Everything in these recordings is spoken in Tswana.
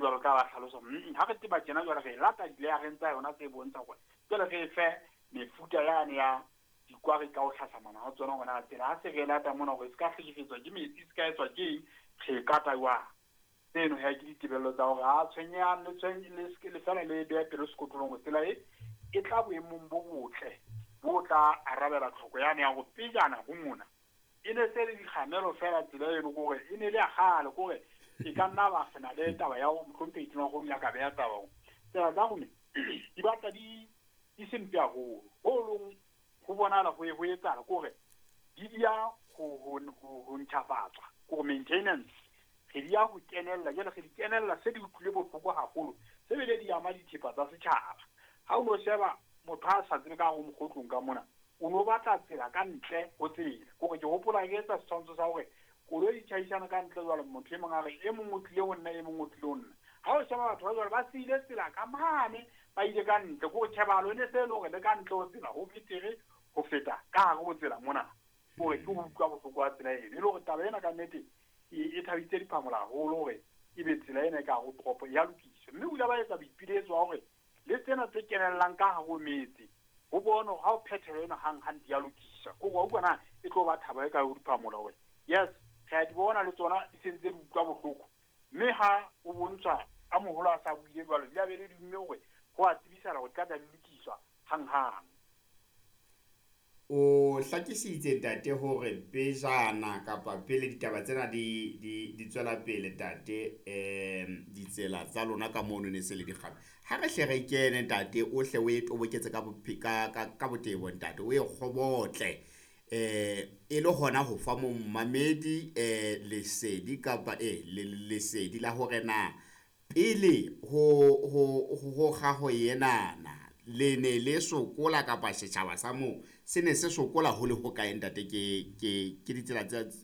jwalo ka ba hlalosa ha re teba tjena jwale re lata dile ya rentsa yona tse bontsha gore jwale re fe mefuta yane ya dikwari ka o tlhasamana ha tsona gona tsela ha se re lata mona go se ka hlekefetswa ke metsi se ka etswa ke re kata wa tseno ya ke ditebello tsa gore a tshwenyana le fela le be pelo sekotolong go tsela e tla boemong bo botle bo tla arabela tlhoko yane ya go pejana go mona e ne se le dikgamelo fela tsela eno gore e ne le ya gale gore e ka nna ba sena le taba ya go mhlompe itima go ya ka be ya taba tsela tsa gone di batla di sempe ya go long go bonala go etsala gore di dia go ntšhafatswa gore maintenance ge di ya go kenella jale ge di kenella se di utlwile bohloko gagolo se bele di ama dithepa tsa setšhaba ga o no sheba motho a sa tsebe ka go mogotlong ka mona o no batla tsela ka ntle go tsela gore ke gopola ke etsa setshwantsho sa gore kolo di tšhaišana ka ntle jalo motho e mongwe a re e mongwe o tlile go nna e mongwe o tlile go nna ga o sheba batho ba jalo ba seile tsela ka mane ba ile ka ntle ko tšhebalo ne se e le gore le ka ntle go tsela go betere go feta ka gare go tsela mona gore ke go utlwa bohloko wa tsela eno e le gore taba ena ka nnete e thabitse diphamola golo gore e be tsela ena e ka go toropo ya lokiswa mme o ile ba etsa boipiletso wa gore le tsena tse kenelelang ka gago metse go bona ga o phethelo ena gang di ya lokiswa ko go bona e tlo ba thaba e ka go diphamola gore yes ga di bona le tsona di sentse di utlwa bohloko mme ha o bontshwa a mogolo a sa buile jalo di a be le dimme gore go a tsebisala go ka tla di lokiswa gang o hlakisitse tate hore pejana kapa pele ditaba tsena di tswela pele tate ditsela tsa lona ka mono ne se le dikgabe ha re hle re kene tate o hle o e toboketse ka botebo tate o e kgobotle e le hona ho fa mommamedi lesedi kapa lesedi la hore na pele ho ga ho yenana le ne le sokola kapa setjhaba sa mo se ne se sokola ho le ho ka entate ke ditsela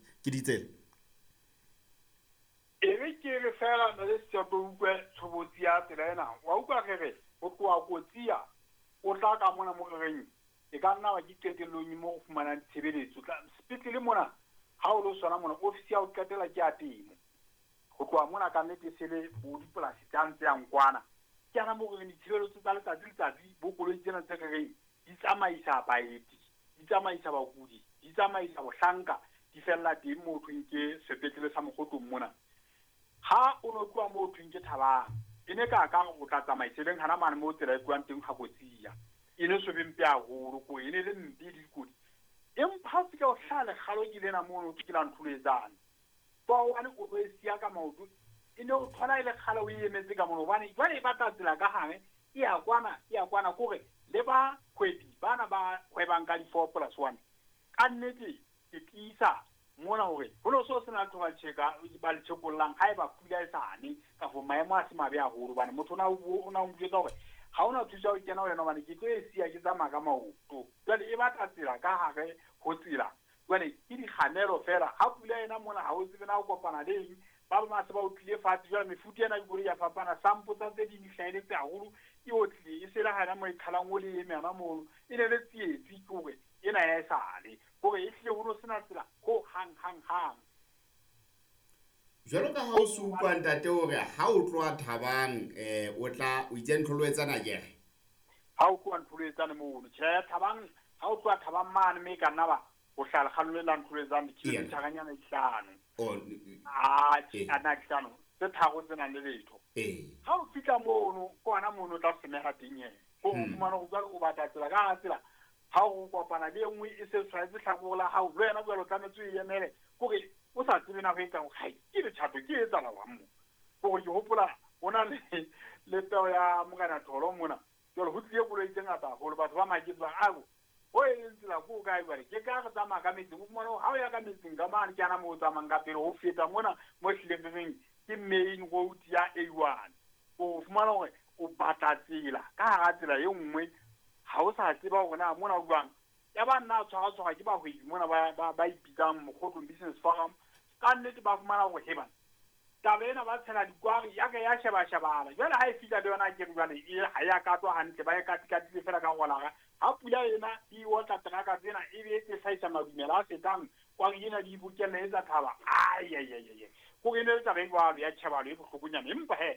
ke re fela le se tlo utlwe tshobotsi ya tsela ena wa utlwa re go tloa kotsia o tla ka mona mo reng e ka nna wa ke qetellong mo go fumana ditshebeletso sepetlele mona ha o lo sona mona ofisi ya o qetela ke a temo go tloa mona ka nnete se le bo dipolasi tsa ntse yang kwana ke ana mo reng ditshebeletso tsa letsatsi bo koloi tsena tse ka reng di tsamaisa baeti di tsamaisa bakudi di tsamaisa bohlanka di fella teng mo thweng sepetlele sa mogotlong mona ha o no tloa mo thweng ke Thabang e ne ka go tla tsamaiseleng hana mane mo tsela e tloang teng ga Kotsia e ne so bempe a holo ko e ne le mpe di dikodi empha se ka o hlale galo ke lena mo no ke la nthuletsana ba wane o re sia ka maoto e ne o thola ile khala o emetse ka mono bane e batla tsela ka hange e ya kwana kore le ba khwedi bana ba hwebang ka di 4+1 ka nnete ke tlisa mona hore ho no so sena tlo ba le tšhekollang ha e ba pula e sane ka go maemo a se mabe a holo bane motho o na o motsetsa gore ga o na thusa o kena wena bane ke tlo e sia ke tsamaya ka maoto jwale e batla tsela ka gare go tsela jwale ke dikgamelo fela ga pula ena mona ga o tsebe na o kopana le eng ba ba se ba o tlile fatshe jwale mefuta ena ke ya fapana sampo tsa tse di hlaeletse haholo e otlile e sela gana mo ikgalang o le emena mono e ne le tsietsi kore ena ya esale gore e hlile go sena tsela go hang jwalo ka ha o se utlwa ntate hore ha o tloa Thabang o tla o itse ntlholwetsana kere ha o tloa ntlholwetsana mono Thabang ha o tloa Thabang mane me ka nna ba o hlala khalole la ntlholwetsana kilometer ganyana 5 ana hlano se thago tsena le letho ha o fitla mono kwana mono tla semega teng go fumana go tswa o batla tsela ka tsela ha o kopana le engwe e se tshwaetse hlakola ha o lwena jalo tlametse o emele gore o sa tsebe na go etsa go hai ke le thato ke etsa la wa mo go ke hopola ona le tao ya mogana tholo mona jalo ho tlile go le tsengata go le batho ba maketsa ago o e tsela go ka ibare ke ka ga tsama ka metsi go mona ha o ya ka metsi ga mane kana mo tsamang ka pele go feta mona mo hlebeng ke main road ya A1 o fumana gore o batla tsela ka ga tsela e nngwe ha o sa tseba gore na mona utlwang ya ba nna tshwara ke ba hwedi mona ba ipitsang Mokgotlong Business Forum ka nnete ba fumana go heba tabena ba tshela dikwari ya ka ya sheba jwale ha e fitla le yona ke jwale e ha ya katwa hantle ba e katikatile fela ka golaga ha pula ena di wota traka tsena e be e saisa madumela a fetang kwari ena di bukelle e tsa thaba go ene tsa be jwalo ya tshebalo e bohlokonyana empa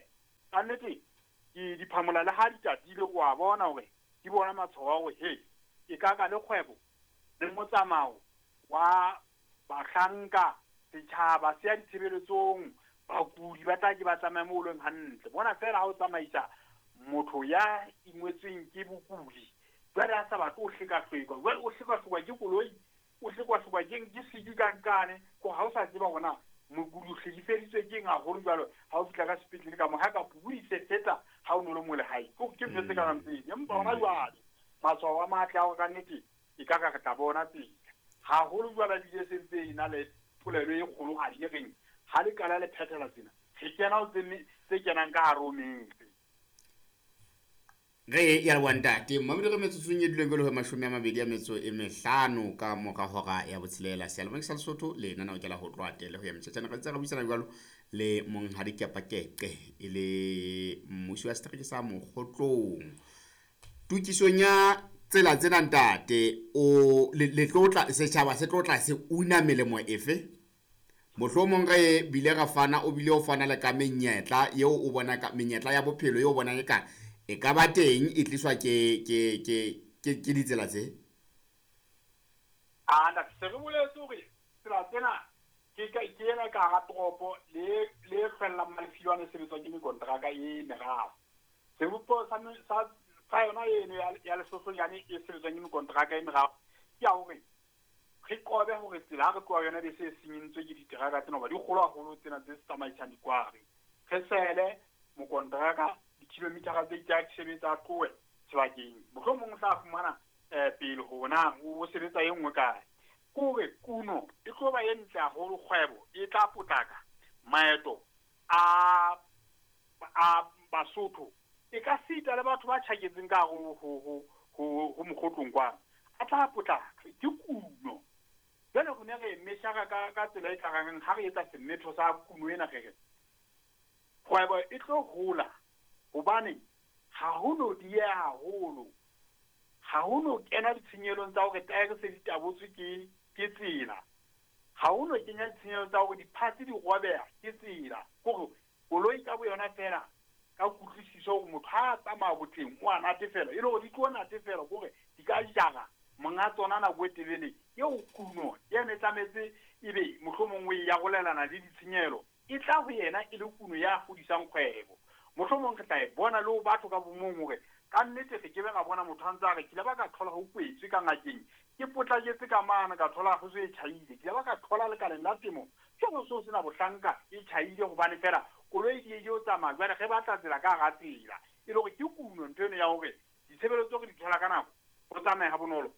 ka nnete di phamola le ha di tatile wa bona hore di bona matshwao hore he e ka le kgwebo le motsamao wa bahlanka setjhaba se ya ditshebeletsong bakudi ba tla ke ba tsamaya mo uleng hantle bona fela ha o tsamaisa motho ya ingwetsweng ke bokudi jwale a sa batle o hleka-hlekwa jwale o hleka-hlekwa ke koloi o hlekwa-hlekwa ke sedi kankane ko ha o sa tseba gona mokudi o hlekifeditswe ke eng haholo jalo ha o fihla ka sepetlele ka mo ha ka pubudise feta ha o no le mo lehae ke fetse ka ntseng empa hona jwale matshwao a matle a go ka nnete e ka re tla bona pele haholo jwale di sentse e na le polelo e kgologadi e reng ha le kala le phethela tsena re kena o tse kenang ka hare o metse ge ya wandate mamile go metsotsong e dileng le go 25 ka moka hora ya botshelela sealebang sa Lesotho le nna o ke la go tlwate le go ya metsetsana ga tsa go buisana jalo le monghadi Kepakepe e le mmusi wa setereke sa Mokgotlong tukisong ya tsela tsena ntate o le tlotla setjhaba se tlotla se una melemo efe mohlomong ge bile ga fana o bile o fana le ka menyetla yeo o bona ka menyetla ya bophelo yeo o bona e ka ba teng e tliswa ke ditsela tse nda se re boletse hore tsela tsena ke ena ka ga toropo le fella malefilwane sebetswa ke mekontraka e meraro sebupo sa yona eno ya lesosonyane e sebetswang ke mekontraka e meraro ke ya hore re qobe hore tsela ha re tloa yona be se senyintswe ke diteraka tsena ba di kgolo haholo tsena tse tsamaisang dikwari re sele mokontraka kilometera tse tsa sebetsa tloe sebakeng mohlomong sa fumana pele hona o sebetsa e nngwe kae kore kuno e tlo ba entle haholo kgwebo e tla potlaka maeto a Basotho e ka sita le batho ba tshaketseng ka go Mokgotlong kwa a tla potlaka ke kuno jana go ne re meshaka ka tsela e tlagang ha re etsa semetho sa kuno ena gege kgwebo e tlo hola hobane ha ho no die haholo ha ho no kena ditshenyelong tsa hore taere se di tabotswe ke tsela ha ho no kenya ditshenyelo tsa hore diphatsi di robeha ke tsela gore koloi ka bo yona fela ka kutlwisiso gore motho ha tsamaya botleng o a natefela e le gore di tlo natefela gore di ka jara monga tsona nako e telele eo kuno e ne tlametse ebe mohlomong o ya golelana le ditshenyelo e tla go yena e le kuno ya godisang kgwebo mohlomong ke tla e bona le batho ka bomong hore ka nnete re ke be ga bona motho a ntse a re ke le ba ka thola go kwetswe ka ngakeng ke potlaketse ka mana ka thola go se e tšhaile ke le ba ka thola lekaleng la temo ke go se o sena bohlanka e tšhaile gobane fela koloi di e o tsamaya jwale ge ba tla tsela ka ga tsela e le gore ke kuno ntho eno ya gore ditshebeletso go di thola ka nako go tsamaya ga bonolo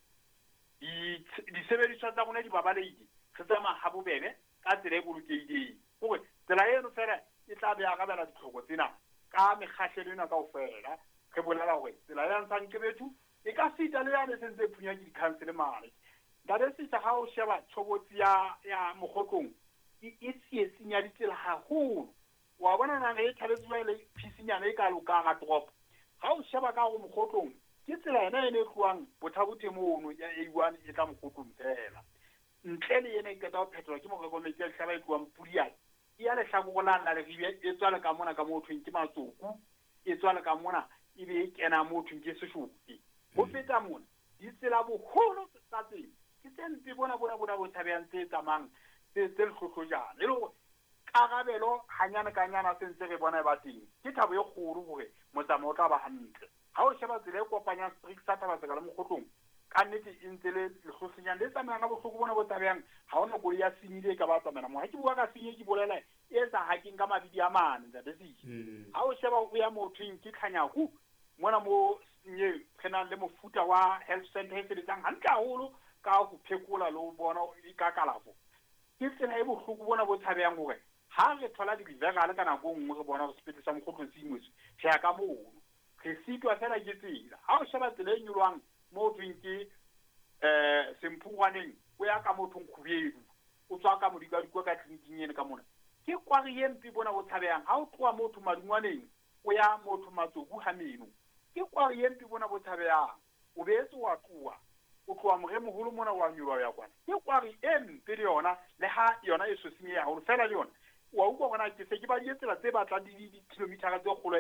disebediswa tsa rona di babaleile re tsamaya ga bobebe ka tsela e bolokeileng gore tsela eno fela e tla be agabela ditlhoko tsena ka mekgahlelo ena kao fela re bolela gore tsela ya ntsanke bethu e ka sita le yane sentse e phunya ke dikhansele male dale sita ga o sheba tshobotsi ya Mokgotlong e tsietsenya ditsela haholo wa bona nang e thabetswa le phisinyana e ka loka ga toropo ga o sheba ka go Mokgotlong ke tsela ena ene tloang bothabotemo ya A1 e tla Mokgotlong fela ntle le ene ke tla go phethelwa ke morekometse le hlaba e tloang Pudiane ya le hlako la nna le ribe e tswala ka mona ka mothong ke matsoku e tswala ka mona e be e kena mothong ke seshoki go feta mona di tsela boholo tsa teng ke tse bona bo tshabeyang tse tsamang tse hlohlojana e le go karabelo hanyane ka nyana sentse re bona ba teng ke thabo e kgolo gore motsamao o tla ba hantle ha o sheba tsela e kopanyang strict sa Tabatseka le Mokgotlong ka nnete e ntse le hlosonyana le tsamaya ka bohloko bona bo tsabeyang ha ona go ya senyile ka ba tsamaya mo ha ke bua ka senye ke bolela e sa hakeng ka mabidi a mane tsa desi ha o sheba o ya mothong ke Khanyaku mona mo nye khena le mofuta wa health center e sebetsang hantle haholo ka go phekola lo bona e ka kalafo ke tsena e bohloko bona bo tshabeyang gore ha re thola di vegale kana go nngwe re bona go sepete sa Mokgotlong sengwetso se ya ka mono re sitwa fela ke tsela ha o sheba tsela e nyolwang mo twing ke Semphuwaneng o ya ka mothong Khubedu o tswa ka modika dikwa ka tliniking ene ka mona ke kwari empi bona go tshabeyang ha o tloa motho Madungwaneng o ya motho Matsoku ha meno ke kwari empi bona bo tshabeyang o beetse wa tloa o tloa moremoholo mona wa nyolwa ya kwana ke kwari empi le yona le ha yona e so senye ya holo fela le yona wa utlwa gona ke se ke ba dietsela tse batla di kilometera tse kgolo